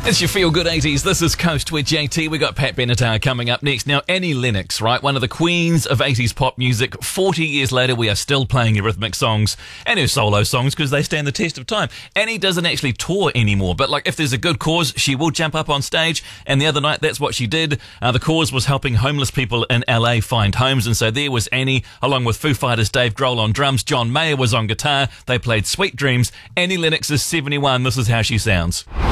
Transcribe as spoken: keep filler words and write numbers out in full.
It's your Feel Good eighties. This is Coast with J T. We got Pat Benatar coming up next. Now, Annie Lennox, right? One of the queens of eighties pop music. forty years later, we are still playing Eurythmics songs and her solo songs because they stand the test of time. Annie doesn't actually tour anymore, but like if there's a good cause, she will jump up on stage. And the other night, that's what she did. Uh, the cause was helping homeless people in L A find homes. And so there was Annie, along with Foo Fighters' Dave Grohl on drums. John Mayer was on guitar. They played Sweet Dreams. Annie Lennox is seventy-one. This is how she sounds.